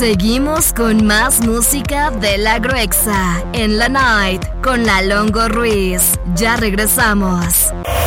Seguimos con más música de La Gruexa en la Night con la Longo Ruiz. Ya regresamos.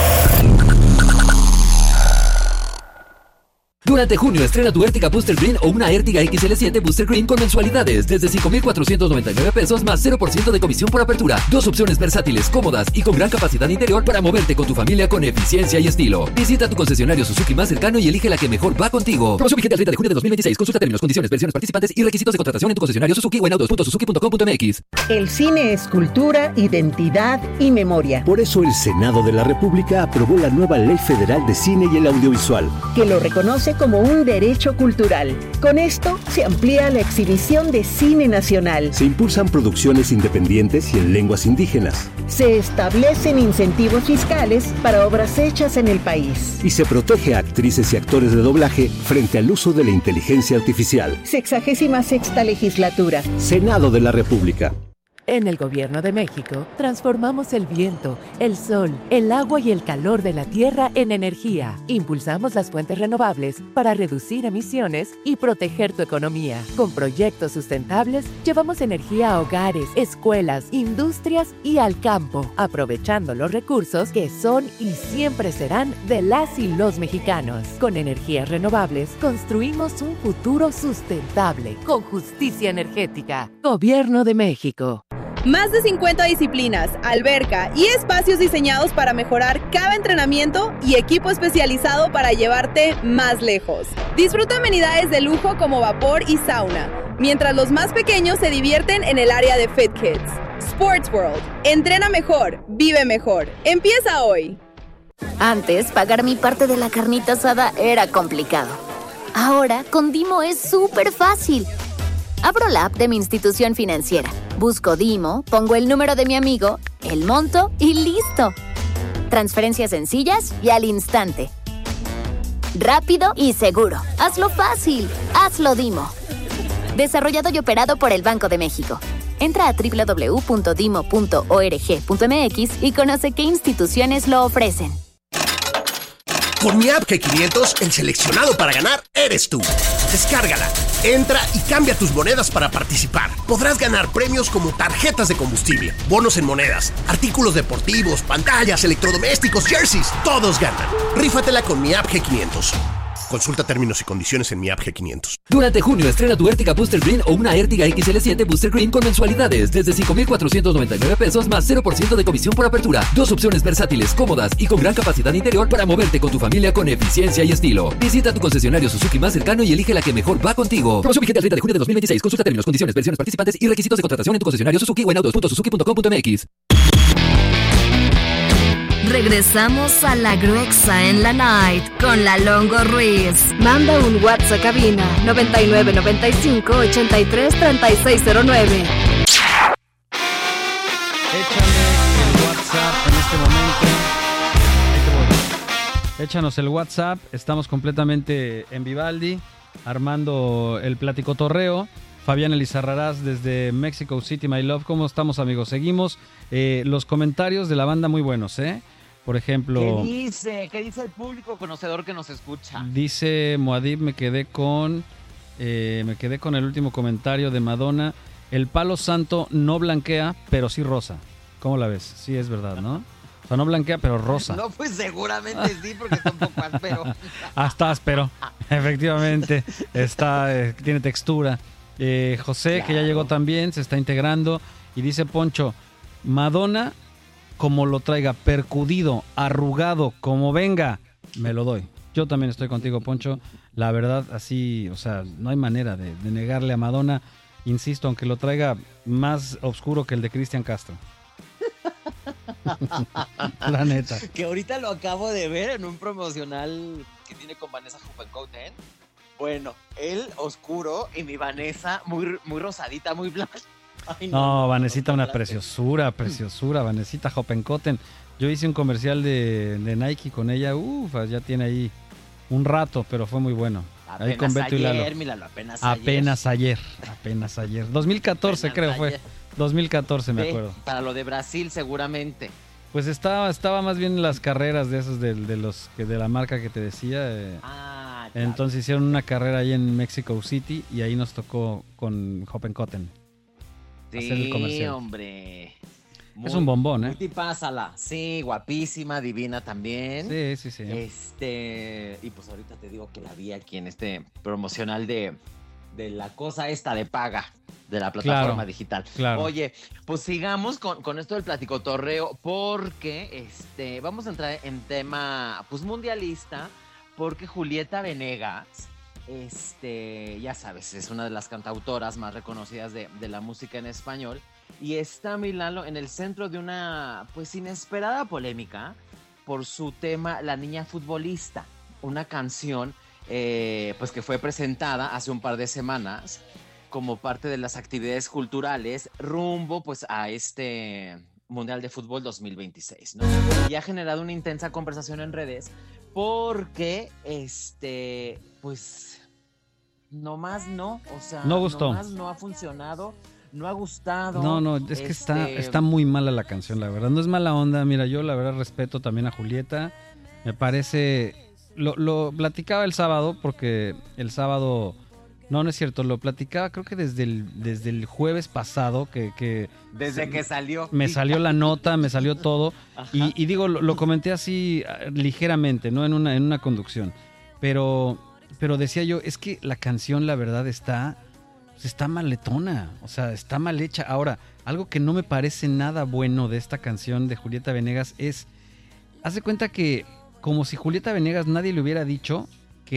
Durante junio estrena tu Ertiga Booster Green o una Ertiga XL7 Booster Green con mensualidades desde 5,499 pesos más 0% de comisión por apertura. Dos opciones versátiles, cómodas y con gran capacidad interior para moverte con tu familia con eficiencia y estilo. Visita tu concesionario Suzuki más cercano y elige la que mejor va contigo. Promoción vigente al 30 de junio de 2026. Consulta términos, condiciones, versiones participantes y requisitos de contratación en tu concesionario Suzuki o en autos.suzuki.com.mx. El cine es cultura, identidad y memoria. Por eso el Senado de la República aprobó la nueva Ley Federal de Cine y el Audiovisual, que lo reconoce como un derecho cultural. Con esto se amplía la exhibición de cine nacional. Se impulsan producciones independientes y en lenguas indígenas. Se establecen incentivos fiscales para obras hechas en el país. Y se protege a actrices y actores de doblaje frente al uso de la inteligencia artificial. 66ª legislatura. Senado de la República. En el Gobierno de México, transformamos el viento, el sol, el agua y el calor de la tierra en energía. Impulsamos las fuentes renovables para reducir emisiones y proteger tu economía. Con proyectos sustentables, llevamos energía a hogares, escuelas, industrias y al campo, aprovechando los recursos que son y siempre serán de las y los mexicanos. Con energías renovables, construimos un futuro sustentable, con justicia energética. Gobierno de México. Más de 50 disciplinas, alberca y espacios diseñados para mejorar cada entrenamiento y equipo especializado para llevarte más lejos. Disfruta amenidades de lujo como vapor y sauna, mientras los más pequeños se divierten en el área de Fit Kids. Sports World. Entrena mejor, vive mejor. Empieza hoy. Antes, pagar mi parte de la carnita asada era complicado. Ahora, con Dimo es súper fácil. Abro la app de mi institución financiera, busco Dimo, pongo el número de mi amigo, el monto y ¡listo! Transferencias sencillas y al instante. Rápido y seguro. Hazlo fácil. Hazlo Dimo. Desarrollado y operado por el Banco de México. Entra a www.dimo.org.mx y conoce qué instituciones lo ofrecen. Con mi app G500, el seleccionado para ganar eres tú. Descárgala, entra y cambia tus monedas para participar. Podrás ganar premios como tarjetas de combustible, bonos en monedas, artículos deportivos, pantallas, electrodomésticos, jerseys. Todos ganan. Rífatela con mi app G500. Consulta términos y condiciones en mi app G500. Durante junio estrena tu Ertiga Booster Green o una Ertiga XL7 Booster Green con mensualidades desde 5,499 pesos más 0% de comisión por apertura. Dos opciones versátiles, cómodas y con gran capacidad interior para moverte con tu familia con eficiencia y estilo. Visita tu concesionario Suzuki más cercano y elige la que mejor va contigo. Promoción vigente al 30 de junio de 2026. Consulta términos, condiciones, versiones participantes y requisitos de contratación en tu concesionario Suzuki o en autos.suzuki.com.mx. Regresamos a La Gruexa en la Night con la Longo Ruiz. Manda un WhatsApp a cabina 9995 83 3609. Échame el WhatsApp en este momento. Ahí te voy. Échanos el WhatsApp. Estamos completamente en Vivaldi, armando el platicotorreo. Fabián Elizarrarás desde Mexico City, My Love. ¿Cómo estamos, amigos? Seguimos. Los comentarios de la banda muy buenos, ¿eh? Por ejemplo... ¿Qué dice el público conocedor que nos escucha? Dice Moadib, me quedé con el último comentario de Madonna. El palo santo no blanquea, pero sí rosa. ¿Cómo la ves? Sí, es verdad, ¿no? O sea, no blanquea, pero rosa. No, pues seguramente sí, porque está un poco áspero. Está áspero, efectivamente. Tiene textura. José, claro, que ya llegó también, se está integrando. Y dice Poncho, Madonna, como lo traiga, percudido, arrugado, como venga, me lo doy. Yo también estoy contigo, Poncho. La verdad, así, o sea, no hay manera de negarle a Madonna. Insisto, aunque lo traiga más oscuro que el de Cristian Castro. La neta. Que ahorita lo acabo de ver en un promocional que tiene con Vanessa Huppencotten. Bueno, él oscuro y mi Vanessa muy, muy rosadita, muy blanca. Ay, no, Vanesita, una preciosura, Vanesita Hoppenkotten. Yo hice un comercial de Nike con ella, ya tiene ahí un rato, pero fue muy bueno. Apenas ahí con Beto ayer, y Lalo. Míralo, apenas ayer. 2014 creo fue. 2014 me acuerdo. Para lo de Brasil seguramente. Pues estaba más bien en las carreras de esos de la marca que te decía. Entonces hicieron una carrera ahí en Mexico City y ahí nos tocó con Hopenkotten hacer el comercial. Sí, hombre. Es un bombón, ¿eh? Muy tipázala. Sí, guapísima, divina también. Sí. Y pues ahorita te digo que la vi aquí en este promocional de la cosa esta de paga de la plataforma digital. Claro. Oye, pues sigamos con esto del platicotorreo porque vamos a entrar en tema pues mundialista porque Julieta Venegas, ya sabes, es una de las cantautoras más reconocidas de la música en español y está, Milalo, en el centro de una pues inesperada polémica por su tema La Niña Futbolista, una canción pues que fue presentada hace un par de semanas como parte de las actividades culturales rumbo pues a este Mundial de Fútbol 2026, ¿no? Y ha generado una intensa conversación en redes porque pues nomás no, o sea, no gustó. Nomás no ha funcionado, no ha gustado. No, es que está muy mala la canción, la verdad. No es mala onda, mira, yo la verdad respeto también a Julieta. Me parece, lo platicaba el sábado porque el sábado, no es cierto, lo platicaba creo que desde el jueves pasado que desde que salió. Me salió la nota, me salió todo y digo, lo comenté así ligeramente, ¿no? En una conducción. Pero decía yo, es que la canción la verdad está maletona, o sea, está mal hecha. Ahora, algo que no me parece nada bueno de esta canción de Julieta Venegas es, haz de cuenta que como si Julieta Venegas nadie le hubiera dicho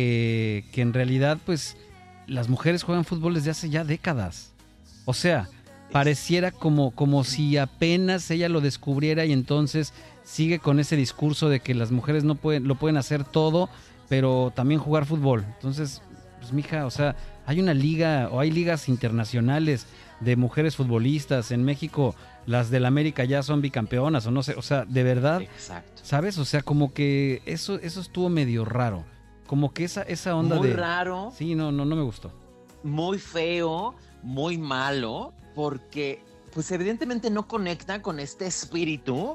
que en realidad pues las mujeres juegan fútbol desde hace ya décadas. O sea, pareciera como si apenas ella lo descubriera y entonces sigue con ese discurso de que las mujeres lo pueden hacer todo, pero también jugar fútbol. Entonces, pues mija, o sea, hay una liga o hay ligas internacionales de mujeres futbolistas. En México, las del América ya son bicampeonas o no sé, o sea, de verdad. Exacto. ¿Sabes? O sea, como que eso estuvo medio raro. Como que esa onda muy raro. Sí, no me gustó. Muy feo, muy malo, porque pues evidentemente no conecta con este espíritu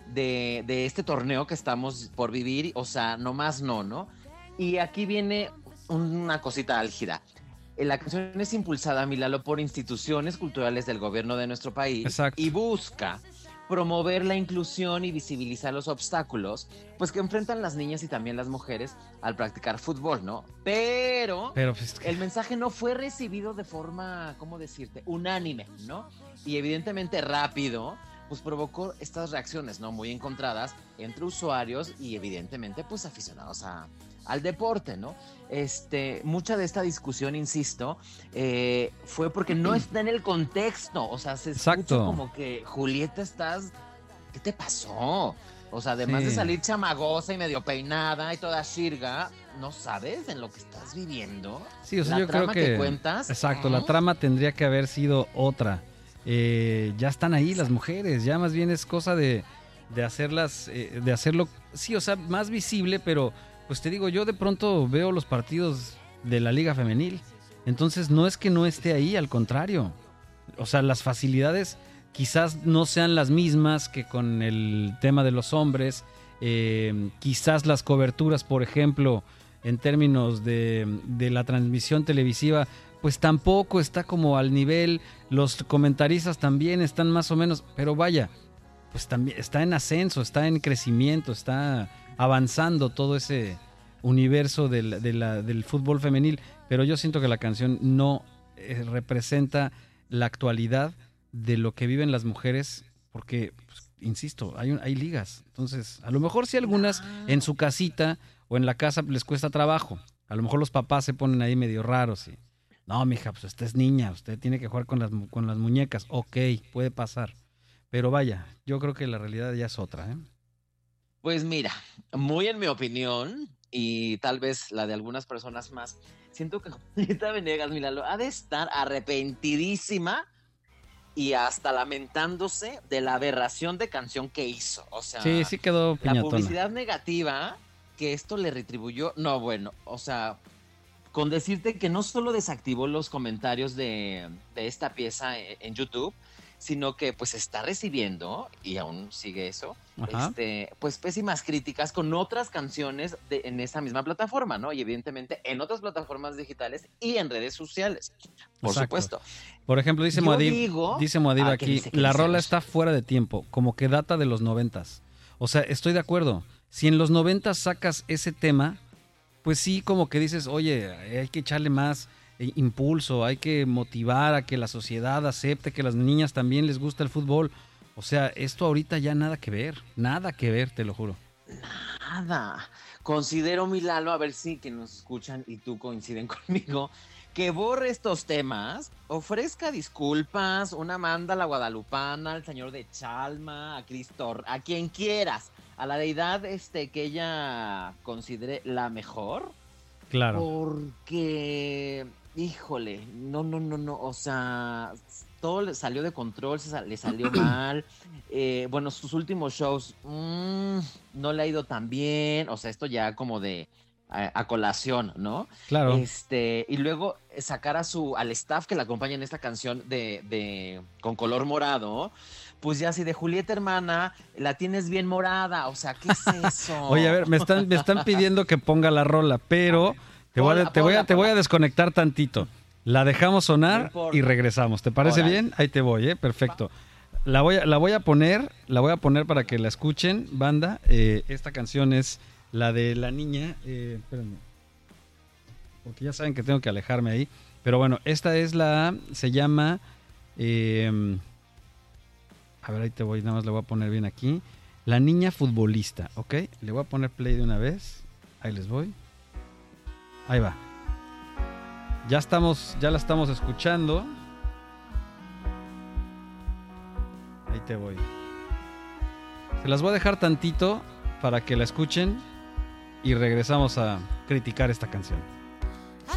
de este torneo que estamos por vivir, o sea, nomás no. Y aquí viene una cosita álgida. La canción es impulsada, Milalo, por instituciones culturales del gobierno de nuestro país. Exacto. Y busca promover la inclusión y visibilizar los obstáculos pues que enfrentan las niñas y también las mujeres al practicar fútbol, ¿no? Pero pues, el mensaje no fue recibido de forma, ¿cómo decirte? Unánime, ¿no? Y evidentemente rápido pues provocó estas reacciones, ¿no? Muy encontradas entre usuarios y evidentemente pues aficionados al deporte, ¿no? Mucha de esta discusión, insisto, fue porque no está en el contexto, o sea, se escucha como que Julieta ¿qué te pasó? O sea, además de salir chamagosa y medio peinada y toda shirga, ¿no sabes en lo que estás viviendo? Sí, o sea, yo creo que cuentas. Exacto, la trama tendría que haber sido otra. Ya están ahí las mujeres, ya más bien es cosa de hacerlas, de hacerlo, sí, o sea, más visible, pero pues te digo, yo de pronto veo los partidos de la Liga Femenil, entonces no es que no esté ahí, al contrario, o sea, las facilidades quizás no sean las mismas que con el tema de los hombres, quizás las coberturas, por ejemplo, en términos de la transmisión televisiva, pues tampoco está como al nivel, los comentaristas también están más o menos, pero vaya, pues también está en ascenso, está en crecimiento, está avanzando todo ese universo del fútbol femenil, pero yo siento que la canción no representa la actualidad de lo que viven las mujeres, porque, pues, insisto, hay ligas, entonces a lo mejor sí algunas en su casita o en la casa les cuesta trabajo, a lo mejor los papás se ponen ahí medio raros y no, mija, pues usted es niña, usted tiene que jugar con las muñecas, ok, puede pasar, pero vaya, yo creo que la realidad ya es otra, ¿eh? Pues mira, muy en mi opinión, y tal vez la de algunas personas más, siento que Julieta Venegas, Milalo, ha de estar arrepentidísima y hasta lamentándose de la aberración de canción que hizo. O sea, sí quedó piñatona. La publicidad negativa que esto le retribuyó, no, bueno, o sea, con decirte que no solo desactivó los comentarios de esta pieza en YouTube, sino que pues está recibiendo, y aún sigue eso, Ajá. pues pésimas críticas con otras canciones en esa misma plataforma, ¿no? Y evidentemente en otras plataformas digitales y en redes sociales, por Exacto. supuesto. Por ejemplo, dice Yo Moadib, digo- Moadib Ah, ¿qué aquí, dice? ¿Qué la dice? rola está fuera de tiempo, como que data de los 90s. O sea, estoy de acuerdo. Si en los 90s sacas ese tema, pues sí, como que dices, oye, hay que echarle más impulso, hay que motivar a que la sociedad acepte que a las niñas también les gusta el fútbol. O sea, esto ahorita ya nada que ver, te lo juro. Nada. Considero, mi Lalo, a ver si que nos escuchan y tú coinciden conmigo, que borre estos temas, ofrezca disculpas, una manda a la guadalupana, al señor de Chalma, a Cristo, a quien quieras, a la deidad que ella considere la mejor. Claro. Porque, híjole, no, o sea, todo le salió de control, le salió mal. Bueno, sus últimos shows no le ha ido tan bien, o sea, esto ya como de a colación, ¿no? Claro. Y luego sacar al staff que la acompaña en esta canción con color morado, pues ya si de Julieta hermana la tienes bien morada, o sea, ¿qué es eso? Oye, a ver, me están pidiendo que ponga la rola, pero te voy a desconectar tantito. La dejamos sonar y regresamos. ¿Te parece Órale. bien? Ahí te voy, perfecto. La voy a poner para que la escuchen, banda. Esta canción es la de la niña. Espérenme. Porque ya saben que tengo que alejarme ahí. Pero bueno, esta se llama... a ver, ahí te voy, nada más le voy a poner bien aquí. La niña futbolista, ¿ok? Le voy a poner play de una vez. Ahí les voy. Ahí va. Ya la estamos escuchando. Ahí te voy. Se las voy a dejar tantito para que la escuchen y regresamos a criticar esta canción.